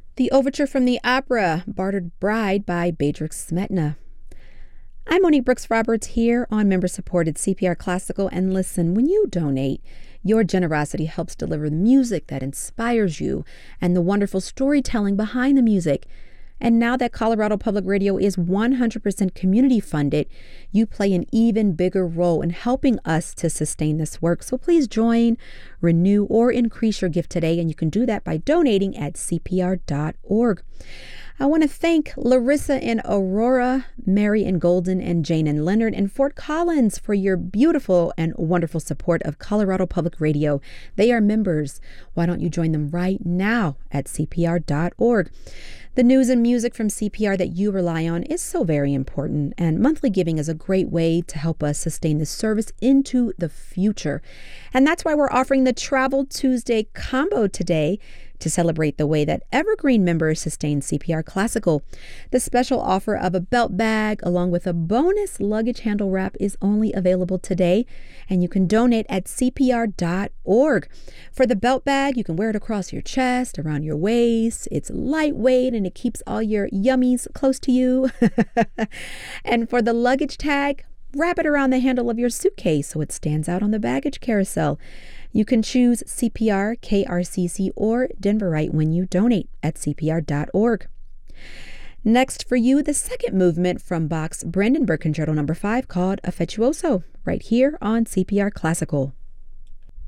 The overture from the opera Bartered Bride by Bedřich Smetana. I'm Monique Brooks Roberts here on member-supported CPR Classical, and listen, when you donate, your generosity helps deliver the music that inspires you and the wonderful storytelling behind the music. And now that Colorado Public Radio is 100% community funded, you play an even bigger role in helping us to sustain this work. So please join, renew, or increase your gift today, and you can do that by donating at CPR.org. I want to thank Larissa in Aurora, Mary in Golden, and Jane and Leonard in Fort Collins for your beautiful and wonderful support of Colorado Public Radio. They are members. Why don't you join them right now at CPR.org? The news and music from CPR that you rely on is so very important, and monthly giving is a great way to help us sustain this service into the future. And that's why we're offering the Travel Tuesday combo today to celebrate the way that Evergreen members sustain CPR Classical. The special offer of a belt bag along with a bonus luggage handle wrap is only available today, and you can donate at CPR.org. For the belt bag, you can wear it across your chest, around your waist. It's lightweight and it keeps all your yummies close to you. And for the luggage tag, wrap it around the handle of your suitcase so it stands out on the baggage carousel. You can choose CPR, KRCC, or Denverite when you donate at CPR.org. Next for you, the second movement from Bach's Brandenburg Concerto No. 5 called Affettuoso, right here on CPR Classical.